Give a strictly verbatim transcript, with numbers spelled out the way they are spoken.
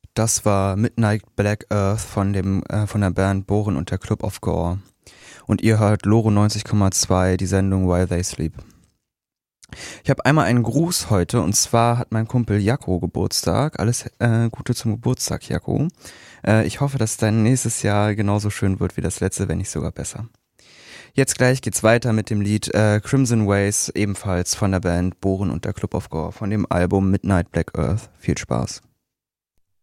Das war Midnight Black Earth von dem äh, von der Band Bohren und der Club of Gore. Und ihr hört Loro neunzig Komma zwei, die Sendung While They Sleep. Ich habe einmal einen Gruß heute, und zwar hat mein Kumpel Jakko Geburtstag. Alles äh, Gute zum Geburtstag, Jakko. Äh, ich hoffe, dass dein nächstes Jahr genauso schön wird wie das letzte, wenn nicht sogar besser. Jetzt gleich geht's weiter mit dem Lied äh, Crimson Ways, ebenfalls von der Band Bohren und der Club of Gore, von dem Album Midnight Black Earth. Viel Spaß.